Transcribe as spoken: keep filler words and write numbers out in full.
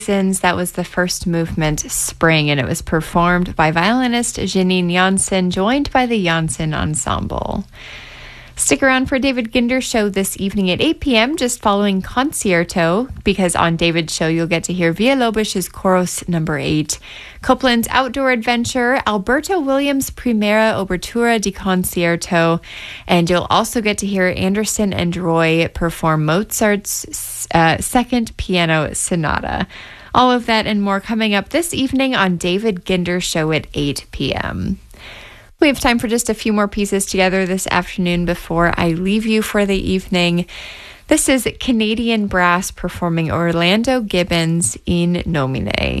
That was the first movement, Spring, and it was performed by violinist Janine Janssen, joined by the Janssen Ensemble. Stick around for David Ginder's show this evening at eight p.m., just following Concerto, because on David's show you'll get to hear Villalobos's Chorus number eight, Copland's Outdoor Adventure, Alberto Williams' Primera Obertura di Concerto, and you'll also get to hear Anderson and Roy perform Mozart's uh, Second Piano Sonata. All of that and more coming up this evening on David Ginder's show at eight p.m. We have time for just a few more pieces together this afternoon before I leave you for the evening. This is Canadian Brass performing Orlando Gibbons in Nomine.